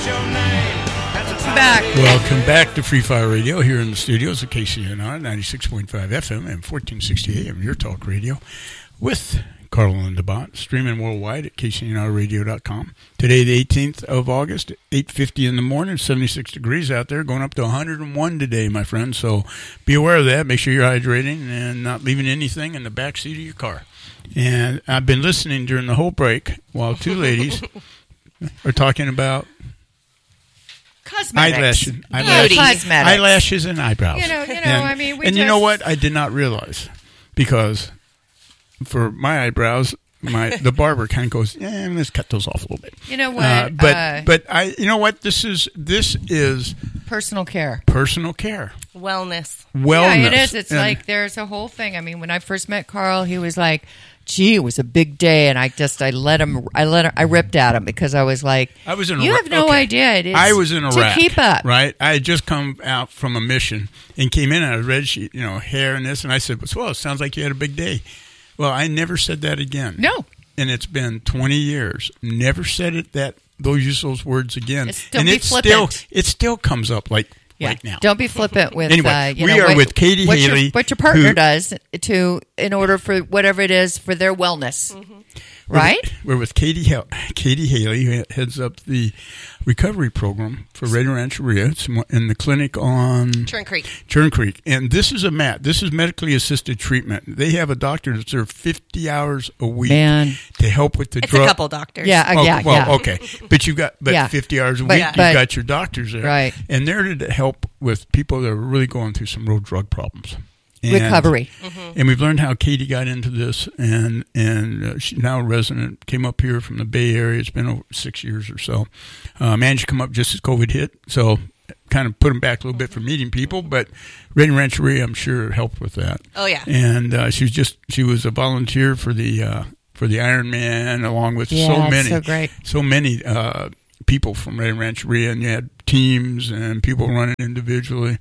Welcome back to Free Fire Radio here in the studios of KCNR 96.5 FM and 1460 AM, your talk radio, with Carl and DeBont, streaming worldwide at kcnrradio.com. Today, the 18th of August, 8:50 in the morning, 76 degrees out there, going up to 101 today, my friends. So be aware of that. Make sure you're hydrating and not leaving anything in the back seat of your car. And I've been listening during the whole break while two ladies are talking about cosmetics, eyelashes and eyebrows. And you know what? I did not realize, because for my eyebrows, the barber kind of goes, let's cut those off a little bit. You know what? You know what? This is personal care. Personal care. Wellness. Yeah, it is. It's like there's a whole thing. I mean, when I first met Carl, he was like, gee, it was a big day, and I ripped at him because I was like, I was in you have no idea. It is I was in Iraq. To keep up. Right? I had just come out from a mission and came in on a red sheet, hair and this, and I said, well, it sounds like you had a big day. Well, I never said that again. No. And it's been 20 years. Never said those words again. It still comes up like right now. Don't be flippant with. Anyway, we are with Katie Haley. What your partner does in order for whatever it is for their wellness, right? We're with Katie Haley, who heads up the recovery program for Red Rancheria. It's in the clinic on Churn Creek, and this is This is medically assisted treatment. They have a doctor that's there 50 hours a week to help with the drug. It's a couple doctors. Okay, but you've got 50 hours a week. You've got your doctors there, right? And they're to help with people that are really going through some real drug problems. Recovery. And we've learned how Katie got into this, and she's now a resident, came up here from the Bay Area. It's been over 6 years or so. Managed to come up just as COVID hit, so kind of put them back a little bit for meeting people, but Red Rancheria, I'm sure, helped with that. Oh, yeah. And she was a volunteer for the Ironman, along with so many people from Red Rancheria, and you had teams and people running individually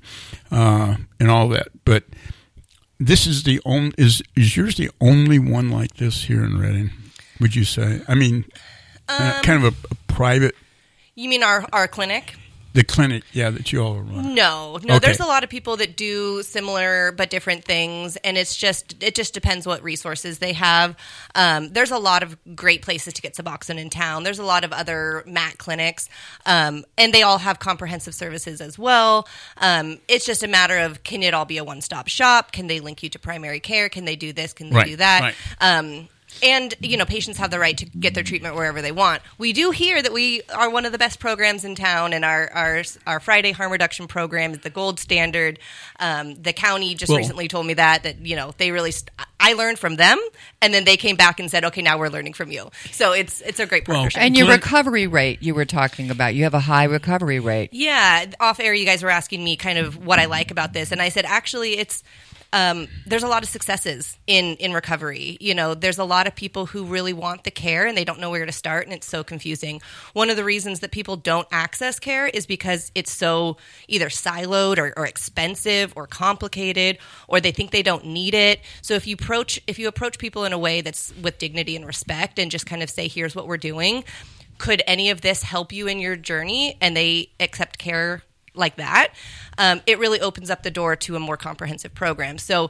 and all that. But this is the only. Is yours the only one like this here in Redding? Would you say? I mean, kind of a private. You mean our clinic? The clinic, that you all run. No. Okay. There's a lot of people that do similar but different things, and it just depends what resources they have. There's a lot of great places to get Suboxone in town. There's a lot of other MAT clinics, and they all have comprehensive services as well. It's just a matter of, can it all be a one-stop shop? Can they link you to primary care? Can they do this? Can they do that? Right. And, patients have the right to get their treatment wherever they want. We do hear that we are one of the best programs in town, and our Friday harm reduction program is the gold standard. The county just recently told me that they really I learned from them, and then they came back and said, okay, now we're learning from you. So it's a great partnership. And your recovery rate you were talking about, you have a high recovery rate. Yeah. Off air, you guys were asking me kind of what I like about this, and I said, actually, it's there's a lot of successes in recovery. There's a lot of people who really want the care and they don't know where to start, and it's so confusing. One of the reasons that people don't access care is because it's so either siloed or expensive or complicated, or they think they don't need it. So if you approach people in a way that's with dignity and respect and just kind of say, here's what we're doing, could any of this help you in your journey? And they accept care like that, it really opens up the door to a more comprehensive program. So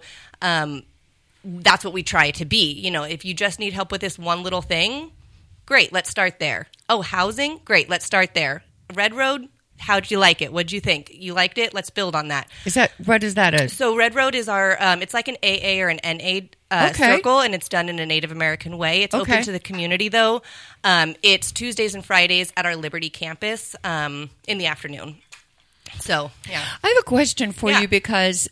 that's what we try to be. If you just need help with this one little thing, great, let's start there. Oh, housing? Great, let's start there. Red Road? How did you like it? What did you think? You liked it? Let's build on that. What is that? So Red Road is our, it's like an AA or an NA circle, and it's done in a Native American way. It's open to the community, though. It's Tuesdays and Fridays at our Liberty campus in the afternoon. So, yeah. I have a question for you because,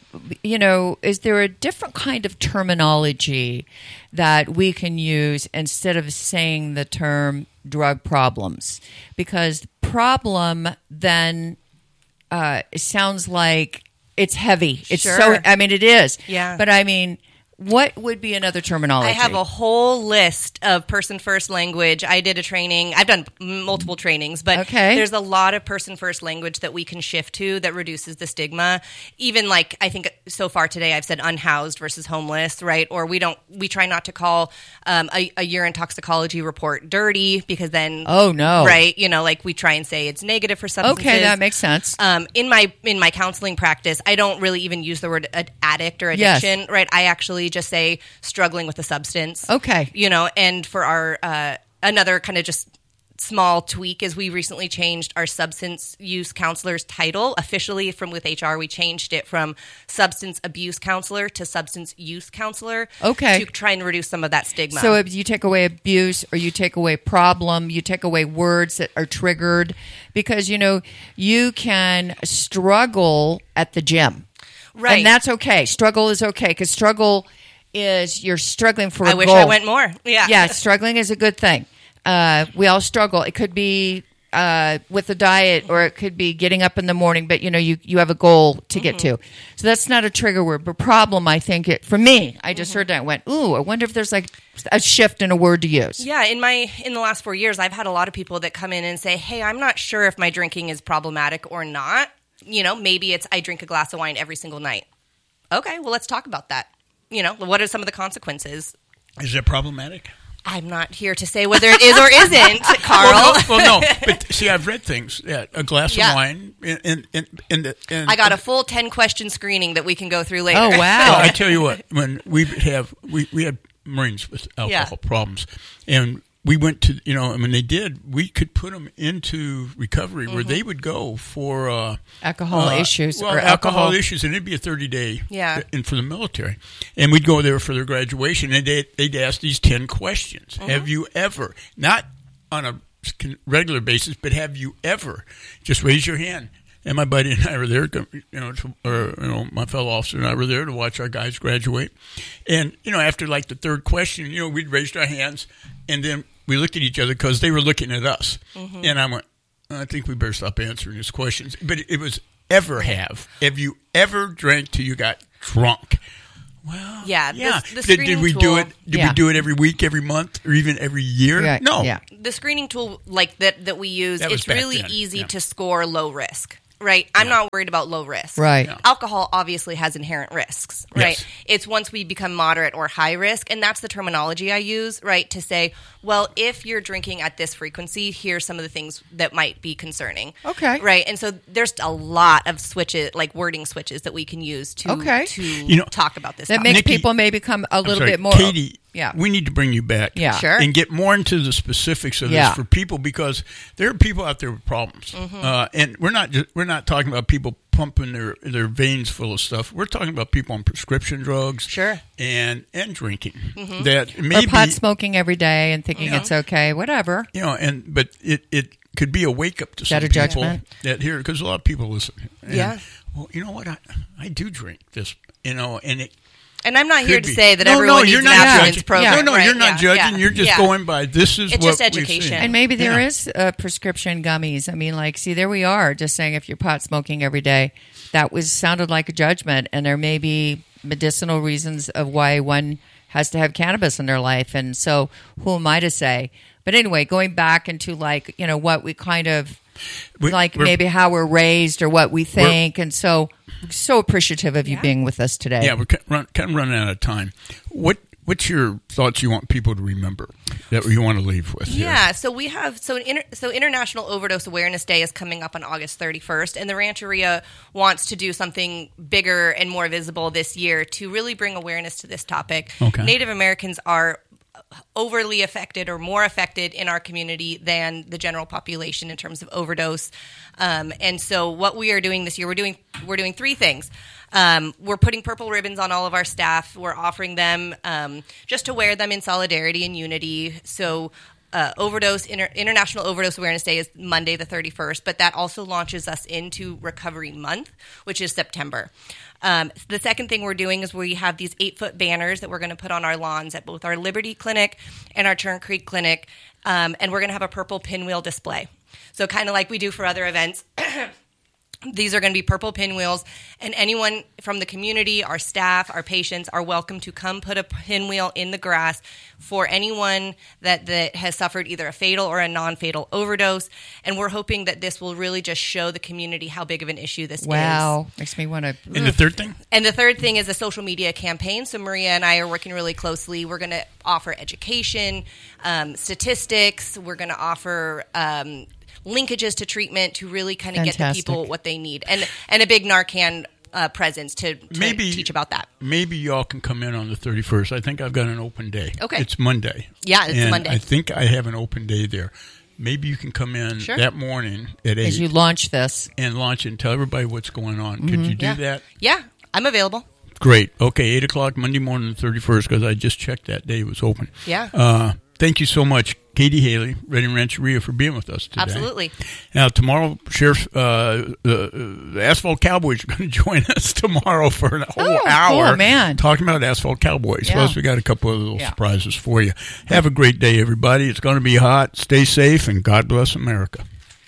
is there a different kind of terminology that we can use instead of saying the term drug problems? Because problem then sounds like it's heavy. It's it is. Yeah. But I mean, what would be another terminology? I have a whole list of person-first language. I did a training. I've done multiple trainings, but there's a lot of person-first language that we can shift to that reduces the stigma. Even like, I think so far today I've said unhoused versus homeless, right? Or we try not to call a urine toxicology report dirty because then, right? You know, like we try and say it's negative for substances. Okay, that makes sense. In my counseling practice, I don't really even use the word addict or addiction, right? I actually just say struggling with a substance. Okay. You know, and for our another kind of just small tweak is we recently changed our substance use counselor's title. Officially with HR, we changed it from substance abuse counselor to substance use counselor. Okay. To try and reduce some of that stigma. So if you take away abuse or you take away problem, you take away words that are triggered, because, you know, you can struggle at the gym. Right. And that's okay. Struggle is okay, because struggle is you're struggling for a goal. I wish I went more. Yeah. Yeah, struggling is a good thing. We all struggle. It could be with the diet, or it could be getting up in the morning, but, you know, you have a goal to get to. So that's not a trigger word. But problem, I think, for me, I just heard that and went, ooh, I wonder if there's like a shift in a word to use. Yeah, in the last 4 years, I've had a lot of people that come in and say, hey, I'm not sure if my drinking is problematic or not. You know, maybe it's I drink a glass of wine every single night. Okay, well, let's talk about that. You know, what are some of the consequences? Is it problematic? I'm not here to say whether it is or isn't, Carl. Well, no. But see, I've read things. Yeah, a glass of wine. I got a full 10-question screening that we can go through later. Oh, wow. Well, I tell you what, when we had Marines with alcohol problems, and we went to, you know, I mean, we could put them into recovery where they would go for alcohol issues. Well, alcohol issues, and it'd be a 30-day and for the military. And we'd go there for their graduation, and they'd ask these 10 questions. Have you ever, not on a regular basis, but have you ever, just raise your hand. And my buddy and I were there, my fellow officer and I were there to watch our guys graduate. And, you know, after like the third question, you know, we'd raised our hands, and then we looked at each other because they were looking at us. And I went, I think we better stop answering these questions. But it was have you ever drank till you got drunk? Well, the did we tool, do it? Did we do it every week, every month, or even every year? Yeah. No. Yeah. The screening tool like that we use, it's really easy to score low risk. Right. I'm not worried about low risk. Right. Yeah. Alcohol obviously has inherent risks, right? Yes. It's once we become moderate or high risk, and that's the terminology I use, right, to say, well, if you're drinking at this frequency, here's some of the things that might be concerning. Okay. Right. And so there's a lot of switches, like wording switches that we can use to talk about this. That makes people maybe come a little bit more. Katie, we need to bring you back. Yeah. Sure. And get more into the specifics of this for people, because there are people out there with problems. And we're not talking about people pumping their veins full of stuff. We're talking about people on prescription drugs. Sure. And drinking. That maybe, or pot smoking every day and thinking it's okay, whatever. You know, but it could be a wake up to some people judgment? that here, because a lot of people listen. And, well, you know what? I do drink this, you know, and it. And I'm not here to say that everyone needs an abstinence program. No, you're not judging. You're just going by this is it's what just education. We've seen. And maybe there is prescription gummies. I mean, like, see, there we are, just saying if you're pot smoking every day, that sounded like a judgment. And there may be medicinal reasons of why one has to have cannabis in their life. And so who am I to say? But anyway, going back into, like, you know, what we kind of maybe how we're raised or what we think. And so appreciative of you being with us today. Yeah, we're kind of running out of time. What's your thoughts you want people to remember that you want to leave with? Yeah, so we have International Overdose Awareness Day is coming up on August 31st, and the Rancheria wants to do something bigger and more visible this year to really bring awareness to this topic. Okay. Native Americans are overly affected or more affected in our community than the general population in terms of overdose. And so what we are doing this year, we're doing three things. We're putting purple ribbons on all of our staff. We're offering them just to wear them in solidarity and unity. So International Overdose Awareness Day is Monday the 31st, but that also launches us into Recovery Month, which is September. The second thing we're doing is we have these 8-foot banners that we're going to put on our lawns at both our Liberty Clinic and our Churn Creek Clinic, and we're going to have a purple pinwheel display. So kind of like we do for other events. These are going to be purple pinwheels, and anyone from the community, our staff, our patients, are welcome to come put a pinwheel in the grass for anyone that has suffered either a fatal or a non-fatal overdose. And we're hoping that this will really just show the community how big of an issue this is. Wow. Makes me want to... And the third thing? And the third thing is a social media campaign. So Maria and I are working really closely. We're going to offer education, statistics. We're going to offer... linkages to treatment to really kind of get the people what they need, and a big Narcan presence to teach about that. Maybe y'all can come in on the 31st. I think I've got an open day. Okay. It's Monday. Yeah, it's Monday. I think I have an open day there. Maybe you can come in that morning at 8. As you launch this. And launch it and tell everybody what's going on. Mm-hmm. Could you do that? Yeah, I'm available. Great. Okay, 8 o'clock Monday morning, the 31st, because I just checked that day. It was open. Yeah. Thank you so much, Katie Haley, Redding Rancheria, for being with us today. Absolutely. Now, tomorrow, Sheriff, the Asphalt Cowboys are going to join us tomorrow for a whole hour. Cool, man. Talking about Asphalt Cowboys. Yeah. Plus, we got a couple of little surprises for you. Have a great day, everybody. It's going to be hot. Stay safe, and God bless America.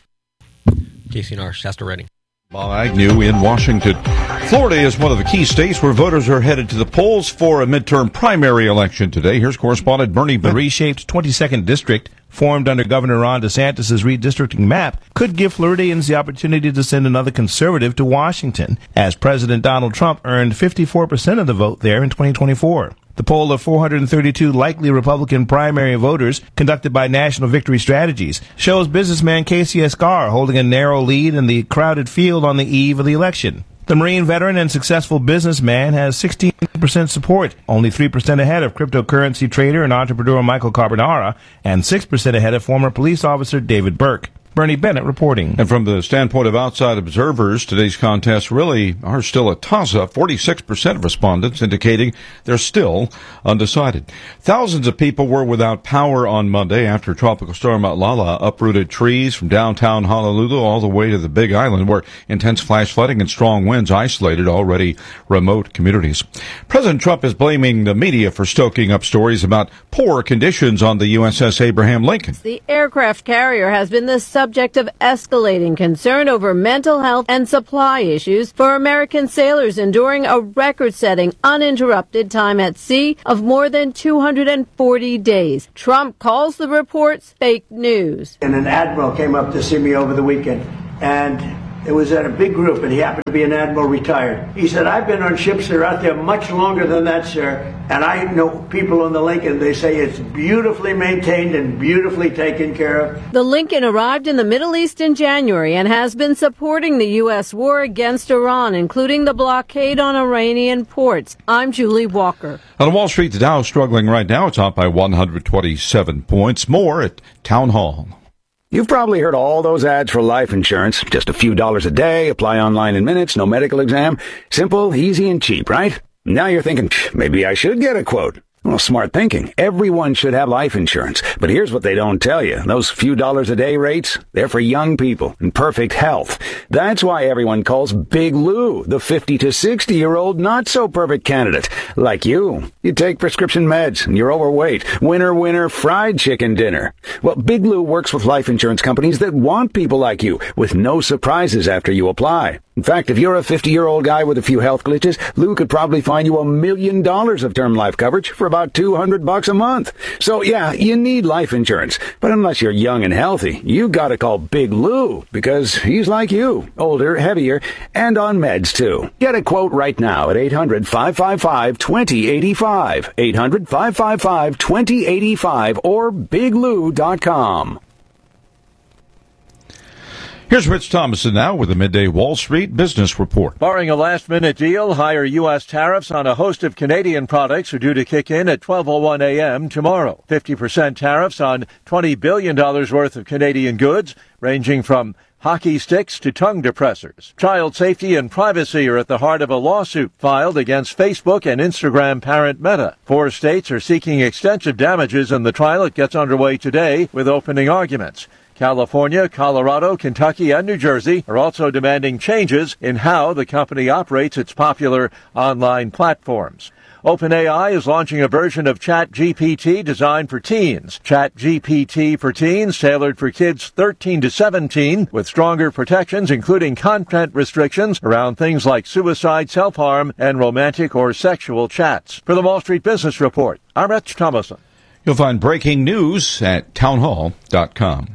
KCNR, Shasta Redding. Bob Agnew in Washington. Florida is one of the key states where voters are headed to the polls for a midterm primary election today. Here's correspondent Bernie The Bennett. reshaped 22nd district, formed under Governor Ron DeSantis' redistricting map, could give Floridians the opportunity to send another conservative to Washington, as President Donald Trump earned 54% of the vote there in 2024. The poll of 432 likely Republican primary voters, conducted by National Victory Strategies, shows businessman Casey Escar holding a narrow lead in the crowded field on the eve of the election. The Marine veteran and successful businessman has 16% support, only 3% ahead of cryptocurrency trader and entrepreneur Michael Carbonara, and 6% ahead of former police officer David Burke. Bernie Bennett reporting. And from the standpoint of outside observers, today's contests really are still a toss-up. 46% of respondents indicating they're still undecided. Thousands of people were without power on Monday after Tropical Storm Lala uprooted trees from downtown Honolulu all the way to the Big Island, where intense flash flooding and strong winds isolated already remote communities. President Trump is blaming the media for stoking up stories about poor conditions on the USS Abraham Lincoln. The aircraft carrier has been the subject of escalating concern over mental health and supply issues for American sailors enduring a record-setting uninterrupted time at sea of more than 240 days. Trump calls the reports fake news. And an admiral came up to see me over the weekend, and it was at a big group, and he happened to be an admiral retired. He said, I've been on ships that are out there much longer than that, sir, and I know people on the Lincoln, they say it's beautifully maintained and beautifully taken care of. The Lincoln arrived in the Middle East in January and has been supporting the U.S. war against Iran, including the blockade on Iranian ports. I'm Julie Walker. On Wall Street, the Dow is struggling right now. It's up by 127 points. More at Town Hall. You've probably heard all those ads for life insurance. Just a few dollars a day, apply online in minutes, no medical exam. Simple, easy, and cheap, right? Now you're thinking, maybe I should get a quote. Well, smart thinking. Everyone should have life insurance. But here's what they don't tell you. Those few dollars a day rates, they're for young people in perfect health. That's why everyone calls Big Lou the 50 to 60-year-old not-so-perfect candidate. Like you. You take prescription meds and you're overweight. Winner, winner, fried chicken dinner. Well, Big Lou works with life insurance companies that want people like you with no surprises after you apply. In fact, if you're a 50-year-old guy with a few health glitches, Lou could probably find you $1 million of term life coverage for about $200 a month. So yeah, you need life insurance. But unless you're young and healthy, you gotta call Big Lou, because he's like you, older, heavier, and on meds too. Get a quote right now at 800-555-2085. 800-555-2085 or biglou.com. Here's Rich Thomason now with the Midday Wall Street Business Report. Barring a last-minute deal, higher U.S. tariffs on a host of Canadian products are due to kick in at 12:01 a.m. tomorrow. 50% tariffs on $20 billion worth of Canadian goods, ranging from hockey sticks to tongue depressors. Child safety and privacy are at the heart of a lawsuit filed against Facebook and Instagram parent Meta. 4 states are seeking extensive damages in the trial. It gets underway today with opening arguments. California, Colorado, Kentucky, and New Jersey are also demanding changes in how the company operates its popular online platforms. OpenAI is launching a version of ChatGPT designed for teens. ChatGPT for teens, tailored for kids 13 to 17, with stronger protections, including content restrictions around things like suicide, self-harm, and romantic or sexual chats. For the Wall Street Business Report, I'm Rich Thomason. You'll find breaking news at townhall.com.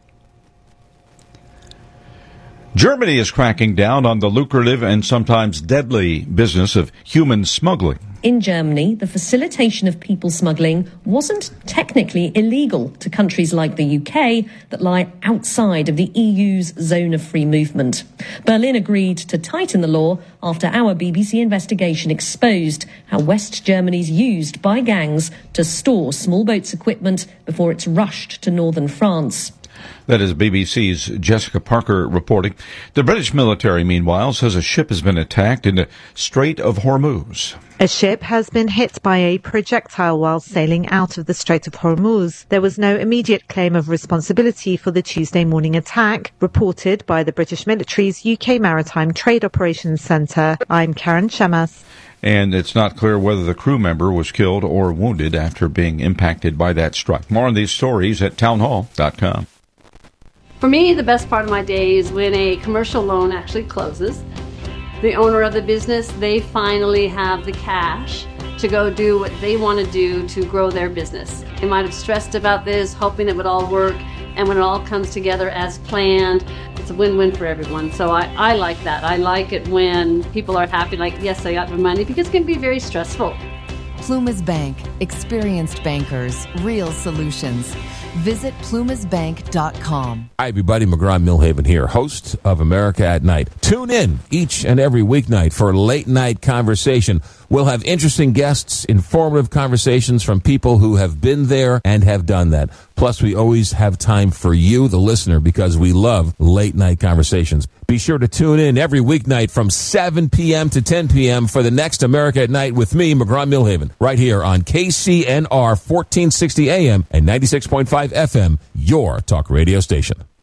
Germany is cracking down on the lucrative and sometimes deadly business of human smuggling. In Germany, the facilitation of people smuggling wasn't technically illegal to countries like the UK that lie outside of the EU's zone of free movement. Berlin agreed to tighten the law after our BBC investigation exposed how West Germany's used by gangs to store small boats' equipment before it's rushed to northern France. That is BBC's Jessica Parker reporting. The British military, meanwhile, says a ship has been attacked in the Strait of Hormuz. A ship has been hit by a projectile while sailing out of the Strait of Hormuz. There was no immediate claim of responsibility for the Tuesday morning attack, reported by the British military's UK Maritime Trade Operations Centre. I'm Karen Shamas. And it's not clear whether the crew member was killed or wounded after being impacted by that strike. More on these stories at townhall.com. For me, the best part of my day is when a commercial loan actually closes. The owner of the business, they finally have the cash to go do what they want to do to grow their business. They might have stressed about this, hoping it would all work, and when it all comes together as planned, it's a win-win for everyone. So I like that. I like it when people are happy, like, yes, I got my money, because it can be very stressful. Plumas Bank. Experienced bankers. Real solutions. Visit plumasbank.com. Hi, everybody. McGraw-Milhaven here, host of America at Night. Tune in each and every weeknight for Late Night Conversation. We'll have interesting guests, informative conversations from people who have been there and have done that. Plus, we always have time for you, the listener, because we love late night conversations. Be sure to tune in every weeknight from 7 p.m. to 10 p.m. for the next America at Night with me, McGraw-Milhaven, right here on KCNR 1460 AM and 96.5 FM, your talk radio station.